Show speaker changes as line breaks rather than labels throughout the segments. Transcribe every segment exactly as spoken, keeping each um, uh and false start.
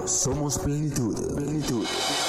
somos plenitud, plenitud.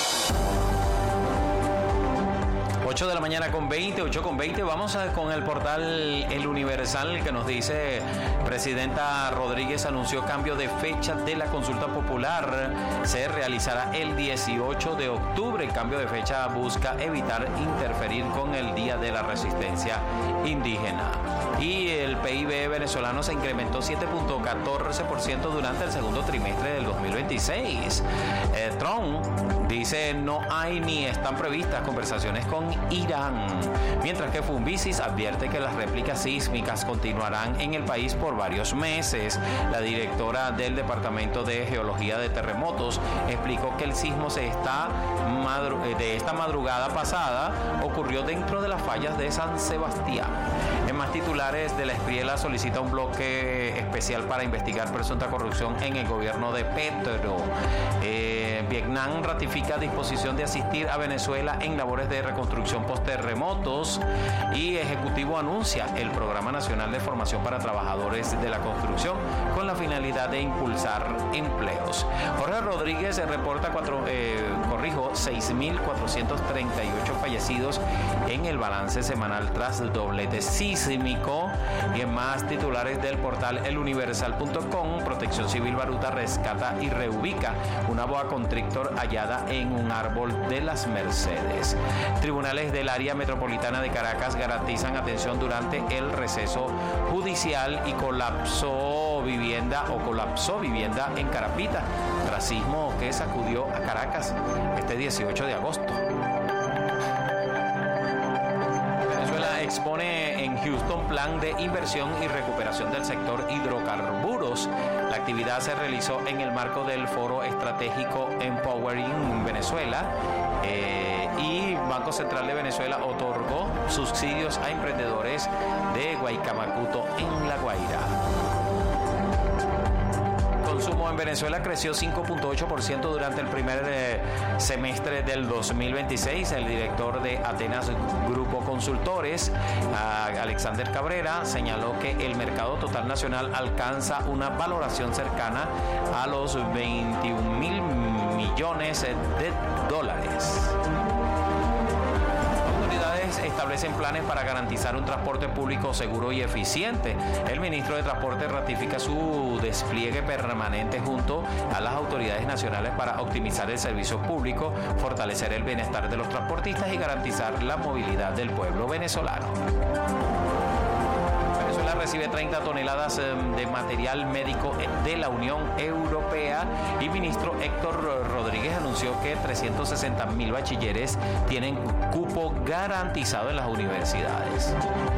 ocho de la mañana con veinte, ocho con veinte. Vamos a, con el portal El Universal, que nos dice: Presidenta Rodríguez anunció cambio de fecha de la consulta popular. Se realizará el dieciocho de octubre. El cambio de fecha busca evitar interferir con el Día de la Resistencia Indígena. Y el P I B venezolano se incrementó siete punto catorce por ciento durante el segundo trimestre del dos mil veintiséis. Eh, Trump dice: no hay ni están previstas conversaciones con Irán, mientras que Fumbisis advierte que las réplicas sísmicas continuarán en el país por varios meses. La directora del Departamento de Geología de Terremotos explicó que el sismo se está madru- de esta madrugada pasada ocurrió dentro de las fallas de San Sebastián. En más titulares, de la Espriela solicita un bloque especial para investigar presunta corrupción en el gobierno de Petro. Eh, Vietnam ratifica disposición de asistir a Venezuela en labores de reconstrucción post-terremotos, y Ejecutivo anuncia el Programa Nacional de Formación para Trabajadores de la Construcción con la finalidad de impulsar empleos. Jorge Rodríguez reporta cuatro, eh, corrijo, seis mil cuatrocientos treinta y ocho fallecidos en el balance semanal tras doblete sísmico. Y en más titulares del portal el universal punto com, Protección Civil Baruta rescata y reubica una boa constrictor hallada en un árbol de las Mercedes. Tribunales del área metropolitana de Caracas garantizan atención durante el receso judicial. Y colapsó vivienda o colapsó vivienda en Carapita tras sismo que sacudió a Caracas este dieciocho de agosto. Venezuela expone en Houston plan de inversión y recuperación del sector hidrocarburos. La actividad se realizó en el marco del foro estratégico Empowering Venezuela. Eh, y Banco Central de Venezuela otorgó subsidios a emprendedores de Guaycamacuto en La Guaira. Consumo en Venezuela creció cinco punto ocho por ciento durante el primer eh, semestre del dos mil veintiséis. El director de Atenas Grupo Consultores, uh, Alexander Cabrera, señaló que el mercado total nacional alcanza una valoración cercana a los veintiún mil millones de dólares. Establecen planes para garantizar un transporte público seguro y eficiente. El ministro de Transporte ratifica su despliegue permanente junto a las autoridades nacionales para optimizar el servicio público, fortalecer el bienestar de los transportistas y garantizar la movilidad del pueblo venezolano. Venezuela recibe treinta toneladas de material médico de la Unión Europea, y ministro Héctor Rodríguez anunció que trescientos sesenta mil bachilleres tienen cupo garantizado en las universidades.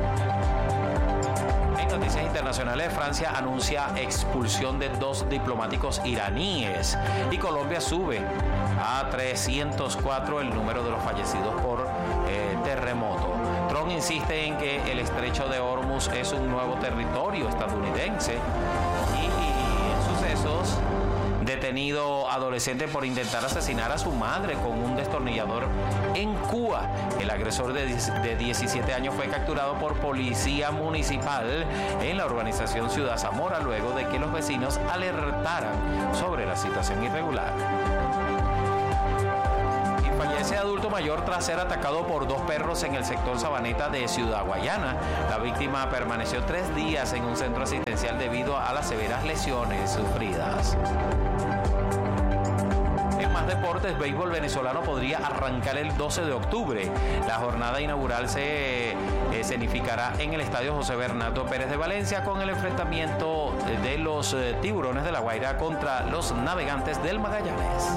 En noticias internacionales, Francia anuncia expulsión de dos diplomáticos iraníes, y Colombia sube a trescientos cuatro el número de los fallecidos por eh, terremoto. Trump insiste en que el estrecho de Hormuz es un nuevo territorio estadounidense. Y en sucesos, detenido adolescente por intentar asesinar a su madre con un destornillador en Cuba. El agresor de diecisiete años fue capturado por policía municipal en la urbanización Ciudad Zamora luego de que los vecinos alertaran sobre la situación irregular. Fallece adulto mayor tras ser atacado por dos perros en el sector Sabaneta de Ciudad Guayana. La víctima permaneció tres días en un centro asistencial debido a las severas lesiones sufridas. En más deportes, béisbol venezolano podría arrancar el doce de octubre. La jornada inaugural se escenificará en el estadio José Bernardo Pérez de Valencia con el enfrentamiento de los Tiburones de La Guaira contra los Navegantes del Magallanes.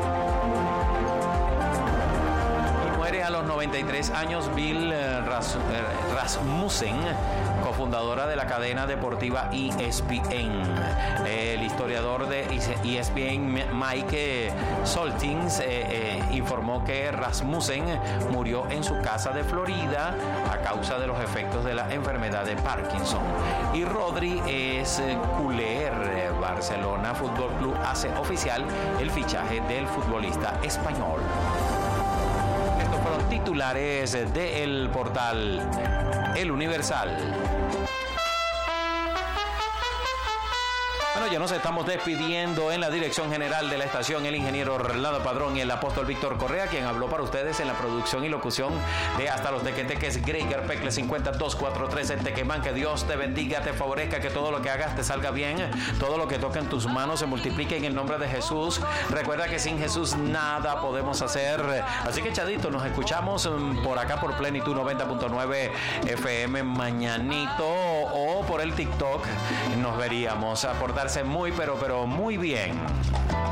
A los noventa y tres años, Bill Rasmussen, cofundadora de la cadena deportiva E S P N. El historiador de E S P N, Mike Soltins, eh, eh, informó que Rasmussen murió en su casa de Florida a causa de los efectos de la enfermedad de Parkinson. Y Rodri es culé. Barcelona Fútbol Club hace oficial el fichaje del futbolista español. Fueron titulares del portal El Universal. Bueno, ya nos estamos despidiendo. En la dirección general de la estación, el ingeniero Orlando Padrón y el apóstol Víctor Correa, quien habló para ustedes en la producción y locución de Hasta los Tequeteques, Greiger Pecle cincuenta dos cuarenta y tres en Tequemán. Que Dios te bendiga, te favorezca, que todo lo que hagas te salga bien, todo lo que toque en tus manos se multiplique en el nombre de Jesús. Recuerda que sin Jesús nada podemos hacer. Así que, Chadito, nos escuchamos por acá por Plenitud noventa punto nueve F M mañanito, o por el TikTok nos veríamos. A portarse muy pero pero muy bien.